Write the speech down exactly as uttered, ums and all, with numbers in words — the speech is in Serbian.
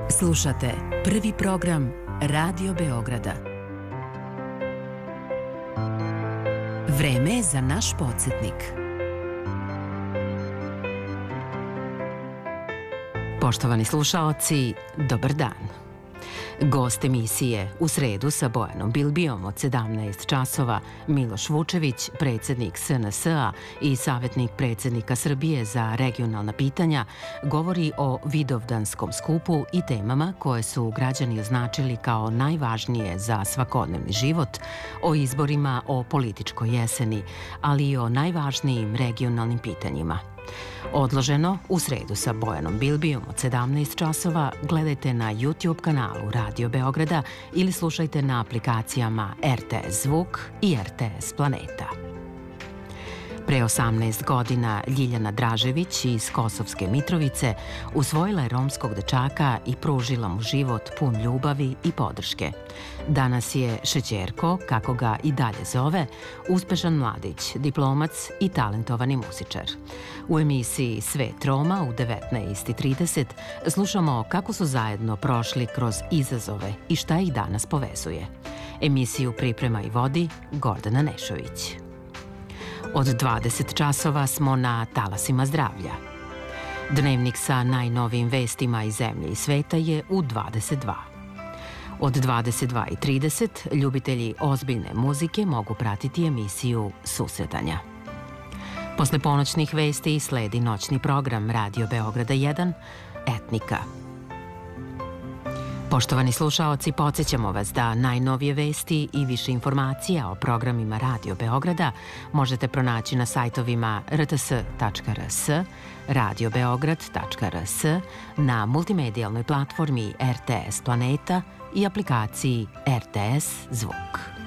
Slušate prvi program Radio Beograda. Vreme je za naš podsjetnik. Poštovani slušaoci, dobar dan. Gost emisije U sredu sa Bojanom Bilbijom od sedamnaest časova Miloš Vučević, predsjednik S N S-a i savjetnik predsjednika Srbije za regionalna pitanja, govori o Vidovdanskom skupu i temama koje su građani označili kao najvažnije za svakodnevni život, o izborima, o političkoj jeseni, ali i o najvažnijim regionalnim pitanjima. Odloženo U sredu sa Bojanom Bilbijom od sedamnaest časova gledajte na YouTube kanalu Radio Beograda ili slušajte na aplikacijama R T S Zvuk i R T S Planeta. Pre osamnaest godina Ljiljana Dražević iz Kosovske Mitrovice usvojila je romskog dečaka i pružila mu život pun ljubavi i podrške. Danas je Šećerko, kako ga i dalje zove, uspešan mladić, diplomac i talentovani muzičar. U emisiji Svet Roma u devetnaest i trideset slušamo kako su zajedno prošli kroz izazove i šta ih danas povezuje. Emisiju priprema i vodi Gordana Nešović. Od dvadeset časova smo na talasima zdravlja. Dnevnik sa najnovijim vestima iz zemlje i sveta je u dvadeset dva. Od dvadeset dva i trideset ljubitelji ozbiljne muzike mogu pratiti emisiju Susretanja. Posle ponoćnih vesti sledi noćni program Radio Beograda jedan, Etnika. Poštovani slušaoci, podsjećamo vas da najnovije vesti i više informacija o programima Radio Beograda možete pronaći na sajtovima r t s tačka r s, radio beograd tačka r s, na multimedijalnoj platformi R T S Planeta i aplikaciji R T S Zvuk.